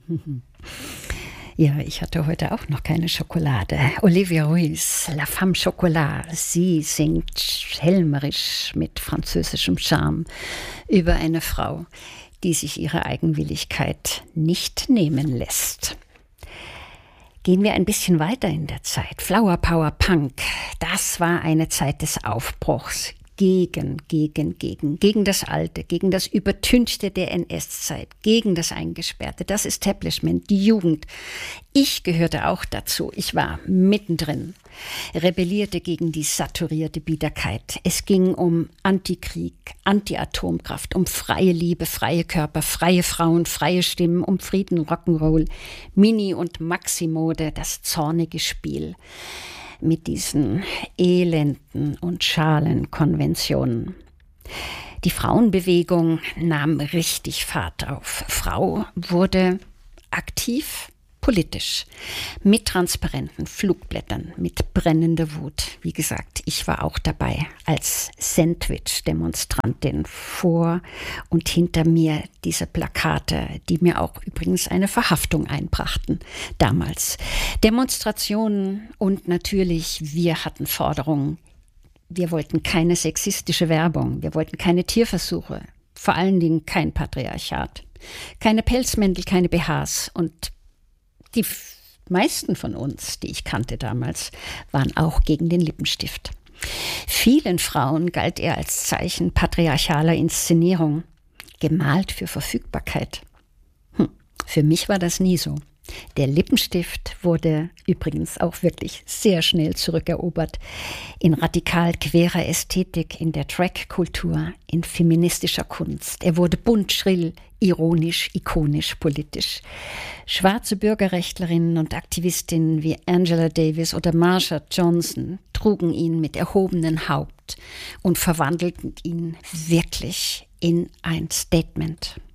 Ja, ich hatte heute auch noch keine Schokolade. Olivia Ruiz, La Femme Chocolat. Sie singt schelmerisch mit französischem Charme über eine Frau, die sich ihre Eigenwilligkeit nicht nehmen lässt. Gehen wir ein bisschen weiter in der Zeit. Flower Power Punk, das war eine Zeit des Aufbruchs. Gegen das Alte, gegen das Übertünchte der NS-Zeit, gegen das Eingesperrte, das Establishment, die Jugend. Ich gehörte auch dazu. Ich war mittendrin, rebellierte gegen die saturierte Biederkeit. Es ging um Antikrieg, Anti-Atomkraft, um freie Liebe, freie Körper, freie Frauen, freie Stimmen, um Frieden, Rock'n'Roll, Mini- und Maxi-Mode, das zornige Spiel mit diesen elenden und schalen Konventionen. Die Frauenbewegung nahm richtig Fahrt auf. Frau wurde aktiv politisch, mit transparenten Flugblättern, mit brennender Wut. Wie gesagt, ich war auch dabei als Sandwich-Demonstrantin, vor und hinter mir diese Plakate, die mir auch übrigens eine Verhaftung einbrachten damals. Demonstrationen und natürlich, wir hatten Forderungen. Wir wollten keine sexistische Werbung, wir wollten keine Tierversuche, vor allen Dingen kein Patriarchat, keine Pelzmäntel, keine BHs und die meisten von uns, die ich kannte damals, waren auch gegen den Lippenstift. Vielen Frauen galt er als Zeichen patriarchaler Inszenierung, gemalt für Verfügbarkeit. Für mich war das nie so. Der Lippenstift wurde übrigens auch wirklich sehr schnell zurückerobert. In radikal querer Ästhetik, in der Drag-Kultur, in feministischer Kunst. Er wurde bunt, schrill, ironisch, ikonisch, politisch. Schwarze Bürgerrechtlerinnen und Aktivistinnen wie Angela Davis oder Marsha Johnson trugen ihn mit erhobenem Haupt und verwandelten ihn wirklich in ein Statement.